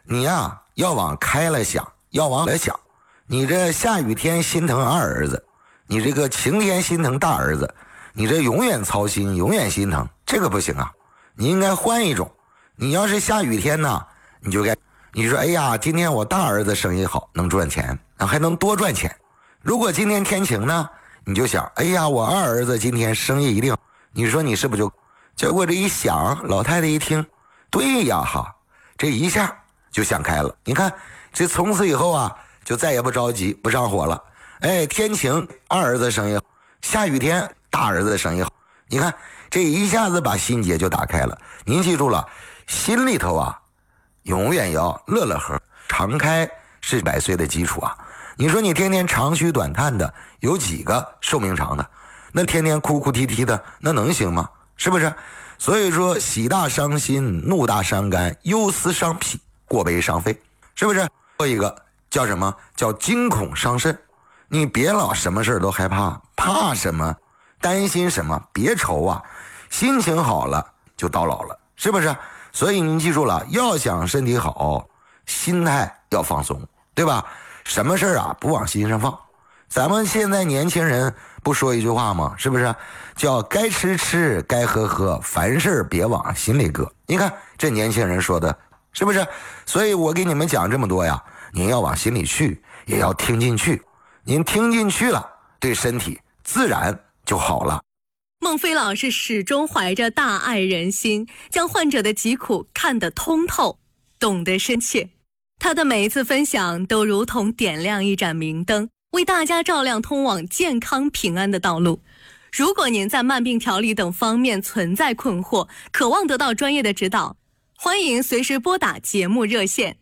你呀要往开了想，要往了想。你这下雨天心疼二儿子，你这个晴天心疼大儿子，你这永远操心，永远心疼，这个不行啊！你应该换一种。你要是下雨天呢，你说哎呀，今天我大儿子生意好，能赚钱，还能多赚钱。如果今天天晴呢，你就想，哎呀，我二儿子今天生意一定，你说你是不是就？结果这一想，老太太一听，对呀哈，这一下就想开了。你看，这从此以后啊，就再也不着急，不上火了。哎，天晴二儿子生意好，下雨天大儿子的生意好。你看，这一下子把心结就打开了。您记住了，心里头啊，永远要乐乐呵，常开是100岁的基础啊。你说你天天长吁短叹的，有几个寿命长的？那天天哭哭啼啼的，那能行吗？是不是？所以说，喜大伤心，怒大伤肝，忧思伤脾，过悲伤肺，是不是？做一个叫什么？叫惊恐伤肾。你别老什么事都害怕，怕什么？担心什么？别愁啊！心情好了就到老了，是不是？所以您记住了，要想身体好，心态要放松，对吧？什么事啊不往心上放。咱们现在年轻人不说一句话吗？是不是叫该吃吃，该喝喝，凡事别往心里搁。你看这年轻人说的是不是？所以我给你们讲这么多呀，您要往心里去，也要听进去。您听进去了，对身体自然就好了。 孟非老师始终怀着大爱人心，将患者的疾苦看得通透，懂得深切。他的每一次分享都如同点亮一盏明灯，为大家照亮通往健康平安的道路。如果您在慢病调理等方面存在困惑，渴望得到专业的指导，欢迎随时拨打节目热线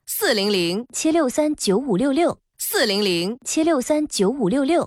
400-763-9566 400-763-9566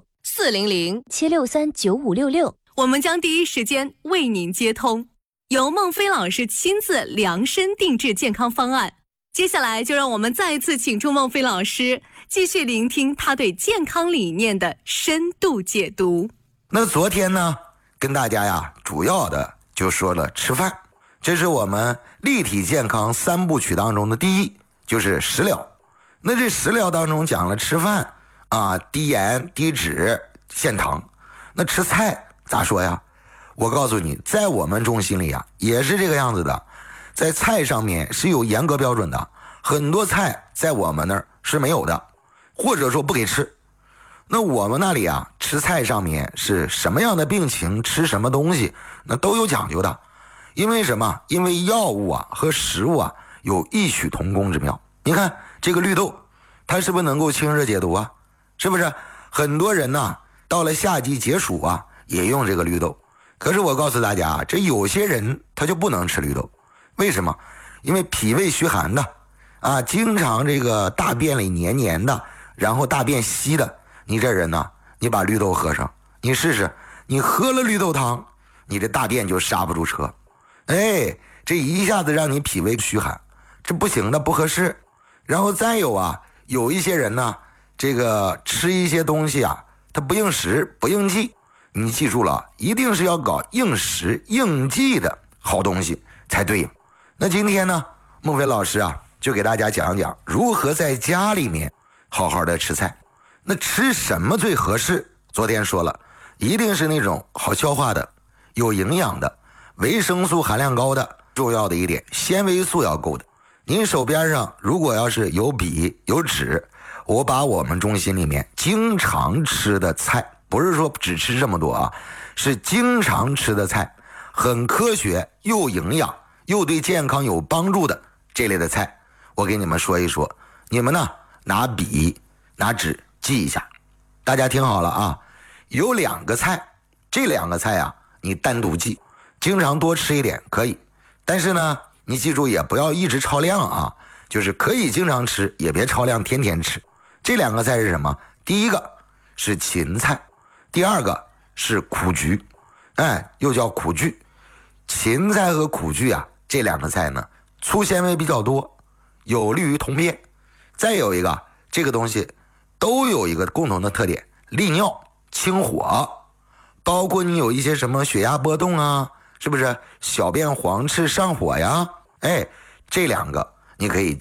400-763-9566， 我们将第一时间为您接通，由孟非老师亲自量身定制健康方案。接下来就让我们再一次请出孟非老师，继续聆听他对健康理念的深度解读。 那昨天呢，跟大家呀，主要的就说了吃饭，这是我们立体健康3部曲当中的第一，就是食疗。那这食疗当中讲了吃饭啊，低盐、低脂、限糖。那吃菜咋说呀？我告诉你，在我们中心里啊，也是这个样子的。在菜上面是有严格标准的，很多菜在我们那儿是没有的，或者说不给吃。那我们那里啊，吃菜上面是什么样的病情吃什么东西，那都有讲究的。因为什么？因为药物啊和食物啊有异曲同工之妙。你看这个绿豆，它是不是能够清热解毒啊？是不是？很多人呢，到了夏季解暑啊，也用这个绿豆。可是我告诉大家，这有些人他就不能吃绿豆。为什么？因为脾胃虚寒的啊，经常这个大便里黏黏的，然后大便稀的，你这人呢，你把绿豆喝上，你试试，你喝了绿豆汤，你这大便就刹不住车。哎，这一下子让你脾胃虚寒，这不行的，不合适。然后再有啊，有一些人呢，这个吃一些东西啊，它不应时不应季。你记住了，一定是要搞应时应季的好东西才对。那今天呢，孟非老师啊，就给大家讲讲如何在家里面好好的吃菜。那吃什么最合适？昨天说了，一定是那种好消化的、有营养的、维生素含量高的，重要的一点，纤维素要够的。您手边上如果要是有笔有纸，我把我们中心里面经常吃的菜，不是说只吃这么多啊，是经常吃的菜，很科学又营养又对健康有帮助的这类的菜，我给你们说一说。你们呢，拿笔拿纸记一下。大家听好了啊，有2个菜，这2个菜啊，你单独记，经常多吃一点可以，但是呢，你记住也不要一直超量啊，就是可以经常吃，也别超量天天吃。这2个菜是什么？第一个是芹菜，第二个是苦菊，又叫苦苣。芹菜和苦苣啊，这2个菜呢，粗纤维比较多，有利于通便。再有一个，这个东西都有一个共同的特点，利尿清火，包括你有一些什么血压波动啊，是不是小便黄赤上火呀？这2个你可以